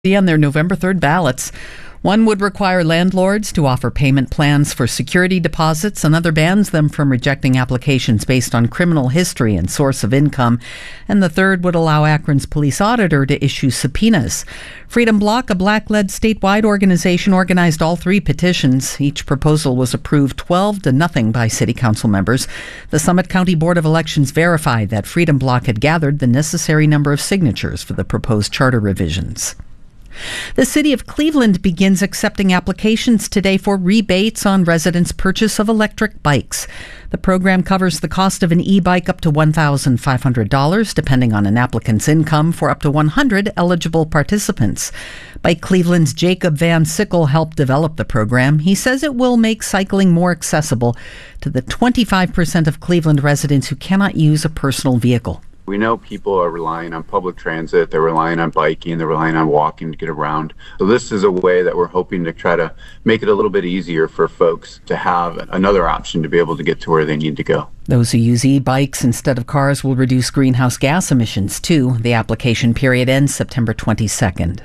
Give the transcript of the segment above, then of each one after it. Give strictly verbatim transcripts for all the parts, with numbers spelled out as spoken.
on their November third ballots. One would require landlords to offer payment plans for security deposits. Another bans them from rejecting applications based on criminal history and source of income. And the third would allow Akron's police auditor to issue subpoenas. Freedom Bloc, a black-led statewide organization, organized all three petitions. Each proposal was approved twelve to nothing by city council members. The Summit County Board of Elections verified that Freedom Bloc had gathered the necessary number of signatures for the proposed charter revisions. The city of Cleveland begins accepting applications today for rebates on residents' purchase of electric bikes. The program covers the cost of an e-bike up to one thousand five hundred dollars, depending on an applicant's income, for up to one hundred eligible participants. Bike Cleveland's Jacob Van Sickle helped develop the program. He says it will make cycling more accessible to the twenty-five percent of Cleveland residents who cannot use a personal vehicle. We know people are relying on public transit, they're relying on biking, they're relying on walking to get around. So this is a way that we're hoping to try to make it a little bit easier for folks to have another option to be able to get to where they need to go. Those who use e-bikes instead of cars will reduce greenhouse gas emissions too. The application period ends September twenty-second.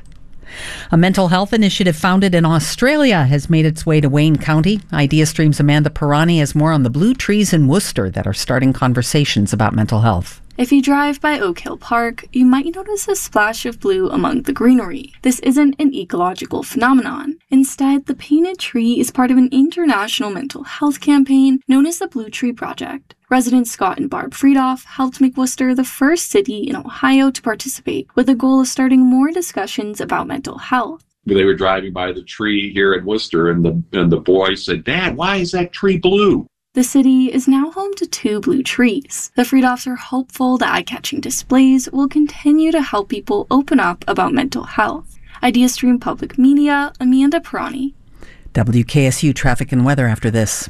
A mental health initiative founded in Australia has made its way to Wayne County. IdeaStream's Amanda Pirani has more on the blue trees in Worcester that are starting conversations about mental health. If you drive by Oak Hill Park, you might notice a splash of blue among the greenery. This isn't an ecological phenomenon. Instead, the painted tree is part of an international mental health campaign known as the Blue Tree Project. Residents Scott and Barb Friedoff helped make Worcester the first city in Ohio to participate, with the goal of starting more discussions about mental health. They were driving by the tree here in Worcester, and the, and the boy said, "Dad, why is that tree blue?" The city is now home to two blue trees. The Friedoffs are hopeful the eye-catching displays will continue to help people open up about mental health. IdeaStream Public Media, Amanda Pirani. W K S U traffic and weather after this.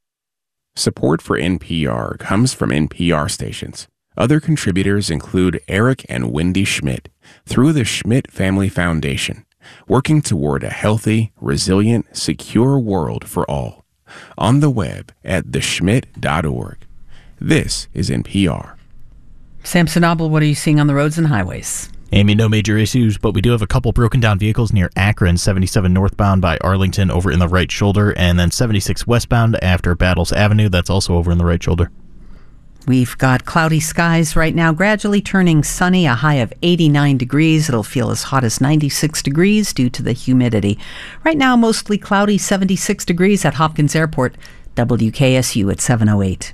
Support for N P R comes from N P R stations. Other contributors include Eric and Wendy Schmidt through the Schmidt Family Foundation, working toward a healthy, resilient, secure world for all. On the web at the schmidt dot org. This is N P R. Samson Abel, what are you seeing on the roads and highways? Amy, no major issues, but we do have a couple broken down vehicles near Akron, seventy-seven northbound by Arlington over in the right shoulder, and then seventy-six westbound after Battles Avenue, that's also over in the right shoulder. We've got cloudy skies right now, gradually turning sunny, a high of eighty-nine degrees. It'll feel as hot as ninety-six degrees due to the humidity. Right now, mostly cloudy, seventy-six degrees at Hopkins Airport. W K S U at seven oh eight.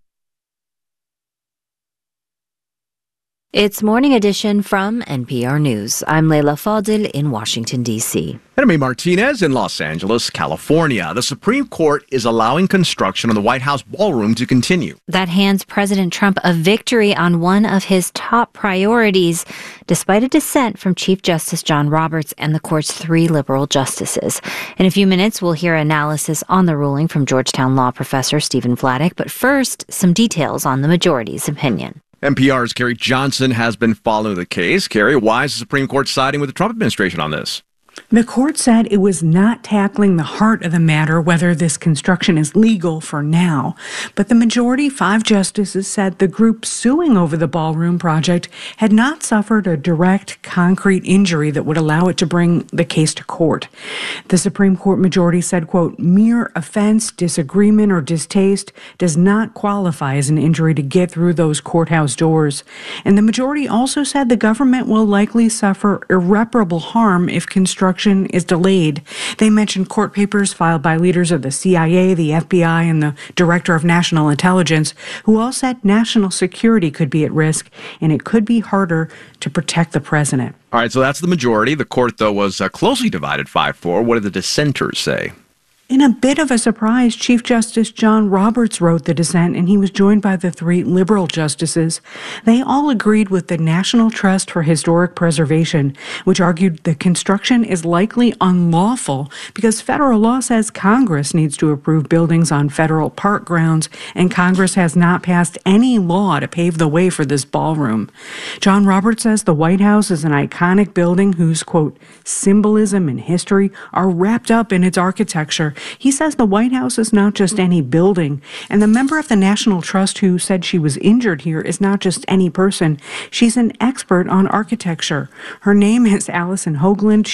It's Morning Edition from N P R News. I'm Leila Fadil in Washington, D C And I'm A. Martinez in Los Angeles, California. The Supreme Court is allowing construction on the White House ballroom to continue. That hands President Trump a victory on one of his top priorities, despite a dissent from Chief Justice John Roberts and the court's three liberal justices. In a few minutes, we'll hear analysis on the ruling from Georgetown law professor Stephen Vladeck. But first, some details on the majority's opinion. N P R's Carrie Johnson has been following the case. Carrie, why is the Supreme Court siding with the Trump administration on this? The court said it was not tackling the heart of the matter, whether this construction is legal for now. But the majority, five justices, said the group suing over the ballroom project had not suffered a direct, concrete injury that would allow it to bring the case to court. The Supreme Court majority said, quote, mere offense, disagreement, or distaste does not qualify as an injury to get through those courthouse doors. And the majority also said the government will likely suffer irreparable harm if construction is delayed. They mentioned court papers filed by leaders of the C I A, the F B I, and the Director of National Intelligence, who all said national security could be at risk, and it could be harder to protect the president. All right, so that's the majority. The court, though, was uh, closely divided five four. What did the dissenters say? In a bit of a surprise, Chief Justice John Roberts wrote the dissent, and he was joined by the three liberal justices. They all agreed with the National Trust for Historic Preservation, which argued the construction is likely unlawful because federal law says Congress needs to approve buildings on federal park grounds, and Congress has not passed any law to pave the way for this ballroom. John Roberts says the White House is an iconic building whose, quote, symbolism and history are wrapped up in its architecture, He says the White House is not just any building, and the member of the National Trust who said she was injured here is not just any person. She's an expert on architecture. Her name is Allison Hoagland.